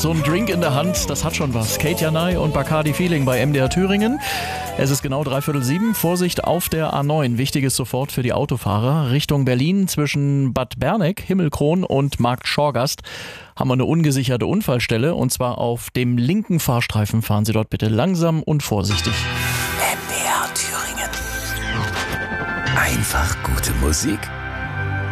so ein Drink in der Hand, das hat schon was. Kate Janay und Bacardi Feeling bei MDR Thüringen. Es ist genau 6:45. Vorsicht auf der A9. Wichtiges sofort für die Autofahrer. Richtung Berlin zwischen Bad Berneck, Himmelkron und Markt Schorgast haben wir eine ungesicherte Unfallstelle. Und zwar auf dem linken Fahrstreifen. Fahren Sie dort bitte langsam und vorsichtig. MDR Thüringen. Einfach gute Musik.